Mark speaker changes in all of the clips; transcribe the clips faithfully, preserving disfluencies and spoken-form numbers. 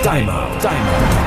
Speaker 1: Time Out. Time Out.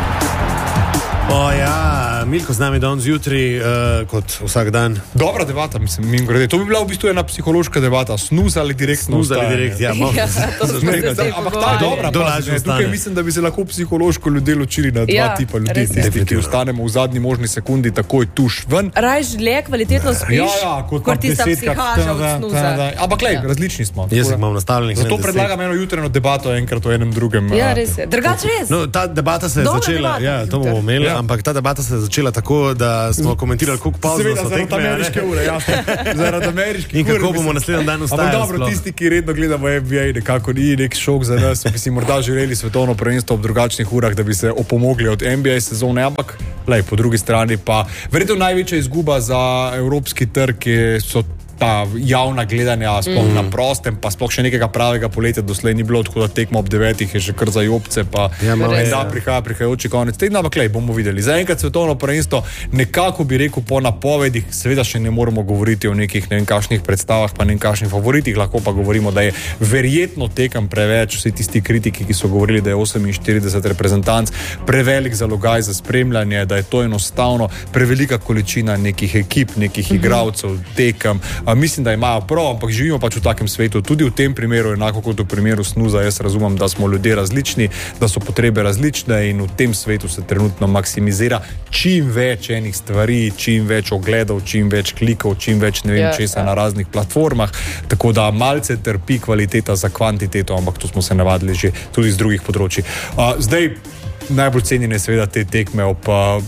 Speaker 2: O ja, Milko z nami danes zjutraj, uh, kot vsak dan.
Speaker 3: Dobra debata, mislim, mimo grede. To bi bila v bistvu ena psihološka debata. Snuz ali direktno
Speaker 2: Snuz ali direkt, ja.
Speaker 4: Ja, to smo se zdaj
Speaker 3: Ampak ta je dobra.
Speaker 2: Dolažno
Speaker 3: Tukaj
Speaker 2: ostane.
Speaker 3: mislim, da bi se lahko psihološko ljudje ločili na dva
Speaker 4: Ja,
Speaker 3: tipa ljudi.
Speaker 4: res je.
Speaker 3: Tisti, ki ostanemo v zadnji možni sekundi, takoj tuš ven.
Speaker 4: Rajš dlje kvalitetno spiš,
Speaker 3: Ja, ja, kot pa
Speaker 4: kot tista
Speaker 3: desetkrat.
Speaker 4: psihaža od
Speaker 3: Ta, ta,
Speaker 4: snuza.
Speaker 3: ta, ta. Ampak lej,
Speaker 4: Ja.
Speaker 3: različni smo.
Speaker 2: Jaz jih imam nastavljenih.
Speaker 3: Zato
Speaker 2: ne, deset.
Speaker 3: predlagam eno jutrajno debato enkrat o enem drugem.
Speaker 4: Ja,
Speaker 3: a,
Speaker 4: res je. Drugače res.
Speaker 2: No, ta debata se je
Speaker 4: Dobra
Speaker 2: začela,
Speaker 4: debata,
Speaker 2: ja, to bomo
Speaker 4: Jutr.
Speaker 2: imeli,
Speaker 3: Ja.
Speaker 2: ampak ta debata se je začela tako, da smo komentirali, koliko pauzno
Speaker 3: Seveda,
Speaker 2: so
Speaker 3: zaradi
Speaker 2: tekme. a ne?
Speaker 3: ameriške ure, jasno. Zaradi ameriških
Speaker 2: In kako
Speaker 3: ur,
Speaker 2: bomo
Speaker 3: mislim.
Speaker 2: naslednji dan
Speaker 3: Ampak
Speaker 2: vstajali
Speaker 3: dobro,
Speaker 2: sploh?
Speaker 3: tisti, ki redno gledamo N B A, nekako ni nek šok za nas, bi si morda želeli svetovno prvenstvo ob drugačnih urah, da bi se opomogli od N B A sezone, ampak lej, po drugi strani pa verjetno največja izguba za evropski trg je, so ta javna gledanja, sploh mm. na prostem, pa sploh še nekega pravega poletja doslej ni bilo, tako da tekmo ob devetih je že kar za jobce, pa
Speaker 2: Ja, malo
Speaker 3: ne
Speaker 2: je,
Speaker 3: da
Speaker 2: ja.
Speaker 3: prihaja prihajajoči konec tedna, ampak lej, bomo videli. Zaenkrat svetovno prvenstvo nekako bi rekel po napovedih, seveda še ne moramo govoriti o nekih ne vem kakšnih predstavah, pa ne vem kakšnih favoritih, lahko pa govorimo, da je verjetno tekem preveč, vsi tisti kritiki, ki so govorili, da je oseminštirideset reprezentanc prevelik zalogaj za spremljanje, da je to enostavno prevelika količina nekih ekip, nekih igralcev, tekem. A, mislim, da imajo prav, ampak živimo pač v takem svetu. Tudi v tem primeru, enako kot v primeru snuza, jaz razumem, da smo ljudje različni, da so potrebe različne in v tem svetu se trenutno maksimizira čim več enih stvari, čim več ogledov, čim več klikov, čim več ne vem
Speaker 4: Ja,
Speaker 3: česa
Speaker 4: ja.
Speaker 3: na raznih platformah, tako da malce trpi kvaliteta za kvantiteto, ampak to smo se navadili že tudi z drugih področji. A, zdaj, najbolj cenjene seveda te tekme ob a,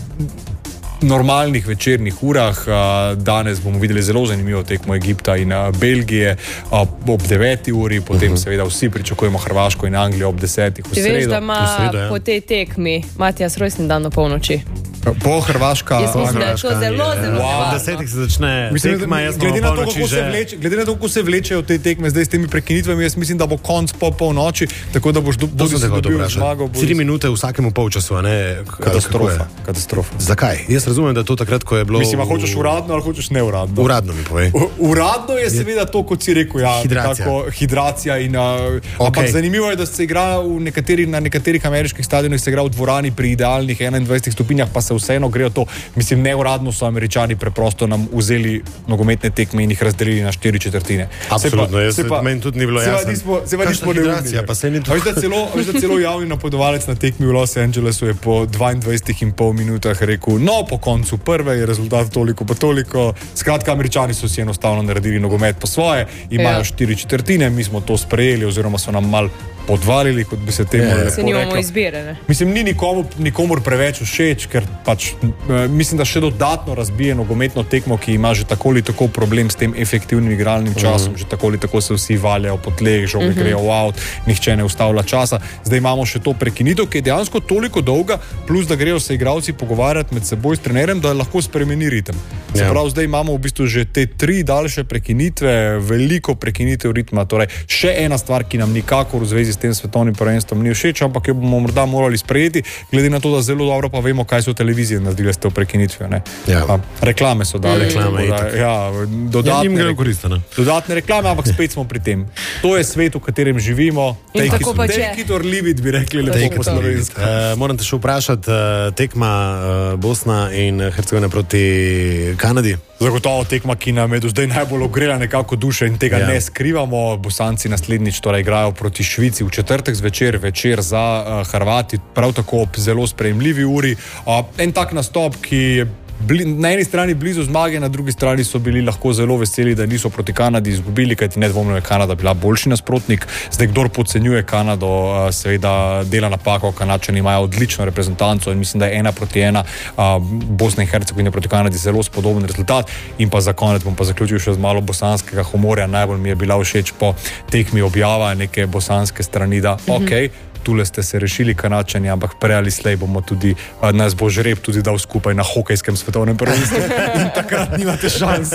Speaker 3: normalnih večernih urah. Danes bomo videli zelo zanimivo tekmo Egipta in Belgije ob deveti uri, potem seveda vsi pričakujemo Hrvaško in Anglijo ob desetih v
Speaker 4: Ti veš,
Speaker 3: sredo.
Speaker 4: da ima
Speaker 2: v sredo, ja.
Speaker 4: po tej tekmi Matijas rojstni dan do polnoči.
Speaker 3: Po Hrvaška.
Speaker 4: Jaz mislim, da je to zelo, zelo
Speaker 2: Ob
Speaker 4: nevarno.
Speaker 2: desetih se začne
Speaker 3: Mislim,
Speaker 2: tekma,
Speaker 3: da-
Speaker 2: jaz
Speaker 3: glede,
Speaker 2: imam
Speaker 3: na to,
Speaker 2: polnoči
Speaker 3: kako se
Speaker 2: že...
Speaker 3: vleče, glede na to, kako se vlečejo te tekme zdaj s temi prekinitvami, jaz mislim, da bo konc po polnoči, tako da boš do,
Speaker 2: To
Speaker 3: bodi
Speaker 2: sem
Speaker 3: si
Speaker 2: te hotel
Speaker 3: dobil
Speaker 2: vprašati.
Speaker 3: zmago. bodi
Speaker 2: Tri
Speaker 3: si-
Speaker 2: minute vsakemu polčasu, a ne?
Speaker 3: Katastrofa.
Speaker 2: Kako je?
Speaker 3: Katastrofa.
Speaker 2: Zakaj? Jaz razumem, da je to takrat, ko je bilo...
Speaker 3: Mislim, a hočeš uradno ali hočeš neuradno?
Speaker 2: Uradno mi povej.
Speaker 3: U- Uradno je seveda to, kot si rekel, ja,
Speaker 2: Hidracija.
Speaker 3: nekako hidracija. In, uh,
Speaker 2: Okej.
Speaker 3: Ampak zanimivo je, da se igra v nekateri, na nekaterih ameriških stadionih, se igra v dvorani pri idealnih enaindvajsetih stopinjah, pa se vseeno grejo to. Mislim, neuradno so Američani preprosto nam vzeli nogometne tekme in jih razdelili na štiri četrtine.
Speaker 2: Absolutno, jaz- meni tudi ni bilo
Speaker 3: se pa
Speaker 2: jasno.
Speaker 3: nismo- Se pa
Speaker 2: Kakšna
Speaker 3: nismo
Speaker 2: hidracija,
Speaker 3: neumni.
Speaker 2: pa saj ni to-
Speaker 3: A veš, da celo, a veš, da celo javni napovedovalec na tekmi v Los Angelesu je po dvaindvajsetih in pol minutah rekel, no, po koncu prve je rezultat toliko pa toliko. Skratka, Američani so si enostavno naredili nogomet po svoje, imajo
Speaker 4: Ja.
Speaker 3: štiri četrtine, mi smo to sprejeli oziroma so nam mal podvalili, kot bi se temu
Speaker 2: Ja, ja.
Speaker 3: lepo
Speaker 4: Se nimamo
Speaker 3: reklo.
Speaker 4: izbire, ne?
Speaker 3: Mislim, ni nikomu, nikomur preveč všeč, ker pač eh, mislim, da še dodatno razbije nogometno tekmo, ki ima že tako ali tako problem s tem efektivnim igralnim časom, uh -huh. že tako ali tako se vsi valjajo po tleh, žoge uh -huh. grejo v out, nihče ne ustavlja časa. Zdaj imamo še to prekinitev, ki je dejansko toliko dolga, plus da grejo se igralci pogovarjati med seboj s trenerjem, da lahko spremeni ritem. Se
Speaker 2: Ja.
Speaker 3: pravi, zdaj imamo v bistvu že te tri daljše prekinitve, veliko prekinitev ritma. Torej, še ena stvar, ki nam nikakor v zvezi s tem svetovnim prvenstvom ni všeč, ampak jo bomo morda morali sprejeti, glede na to, da zelo dobro pa vemo, kaj so televizije naredile s to prekinitvijo. ne.
Speaker 2: Ja.
Speaker 3: A, reklame so dale.
Speaker 2: Reklame,
Speaker 3: tako da,
Speaker 2: itak.
Speaker 3: ja,
Speaker 2: Ja,
Speaker 3: dodatne,
Speaker 2: njim gre v
Speaker 3: rek-
Speaker 2: korist, a ne?
Speaker 3: dodatne reklame, ampak spet smo pri tem. To je svet, v katerem živimo.
Speaker 4: In
Speaker 3: Take
Speaker 4: tako
Speaker 3: it-
Speaker 4: pač
Speaker 3: take
Speaker 4: je.
Speaker 3: it or leave it, bi rekli lepo
Speaker 4: Take
Speaker 3: po
Speaker 4: it or
Speaker 3: slovensko.
Speaker 2: Uh, moram te še vprašati, uh, tekma uh, Bosna in Hercegovina proti Kanadi.
Speaker 3: Zagotovo tekma, ki nam je do zdaj najbolj ogrela nekako duše in tega
Speaker 2: Ja.
Speaker 3: ja. ne skrivamo. Bosanci naslednjič torej igrajo proti Švici v četrtek zvečer, večer za uh, Hrvati, prav tako ob zelo sprejemljivi uri. Uh, en tak nastop, ki je bli, na eni strani blizu zmage, na drugi strani so bili lahko zelo veseli, da niso proti Kanadi izgubili, kajti nedvomno je Kanada bila boljši nasprotnik. Zdaj, kdor podcenjuje Kanado, uh, seveda dela napako. Kanadčani imajo odlično reprezentanco in mislim, da je ena proti ena uh, Bosna in Hercegovina proti Kanadi zelo spodoben rezultat. In pa za konec bom pa zaključil še z malo bosanskega humorja. Najbolj mi je bila všeč po tekmi objava neke bosanske strani, da mm-hmm. ok, tule ste se rešili Kanadčani, ampak prej ali slej bomo tudi, uh, nas bo žreb tudi dal skupaj na hokejskem svetovnem prvenstvu in takrat nimate šans.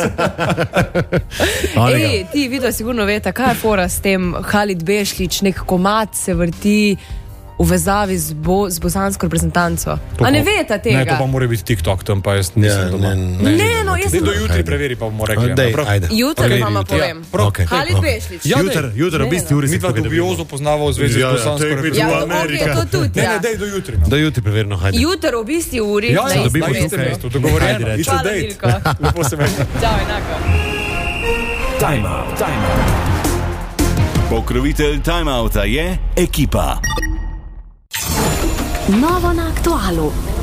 Speaker 4: Ej, ti video sigurno veste, kaj je fora s tem Halid Bešlić, nek komad se vrti. v vezavi z, bo, z bosansko reprezentanco. A ne veste tega?
Speaker 3: Ne, to pa mora biti TikTok, tam pa jaz nisem
Speaker 2: Ja,
Speaker 3: doma.
Speaker 2: ne,
Speaker 3: Ne,
Speaker 4: Ne, no, jaz
Speaker 3: Dej
Speaker 4: sem...
Speaker 3: do jutri preveri, pa bomo rekli.
Speaker 2: Dej,
Speaker 3: ja, prav?
Speaker 2: ajde.
Speaker 4: Jutri
Speaker 2: Preveri
Speaker 4: vam
Speaker 2: jutri.
Speaker 4: povem.
Speaker 3: prav.
Speaker 2: Okay.
Speaker 4: Halid Bešlič.
Speaker 3: Ja,
Speaker 2: Jutr,
Speaker 3: dej.
Speaker 2: jutr, ob
Speaker 4: Ne,
Speaker 2: isti
Speaker 4: no.
Speaker 2: uri se
Speaker 3: Mi dva
Speaker 2: tukaj dobimo.
Speaker 3: dubiozo poznava v zvezi
Speaker 2: Ja,
Speaker 3: z
Speaker 2: ja,
Speaker 3: bosansko
Speaker 2: to je
Speaker 3: reprezentanco.
Speaker 4: Ja,
Speaker 2: v
Speaker 4: ok,
Speaker 2: Amerika.
Speaker 4: to tudi,
Speaker 3: Ne,
Speaker 4: ja.
Speaker 3: ne, dej do jutri. No.
Speaker 2: Da jutri preverno, hajde.
Speaker 4: Jutri ob isti uri.
Speaker 3: Ja,
Speaker 4: na
Speaker 3: ja,
Speaker 4: istem
Speaker 3: na
Speaker 2: dobimo
Speaker 3: istem
Speaker 2: tukaj.
Speaker 3: mestu, dogovorjeno.
Speaker 2: Ajde, reči.
Speaker 3: It's a
Speaker 4: Hvala,
Speaker 3: date.
Speaker 4: Vilko.
Speaker 3: Lepo se meni.
Speaker 4: Ćao, enako.
Speaker 1: Time out, time out. Pokrovitelj Time Outa je Ekipa.
Speaker 5: Novo na aktualu.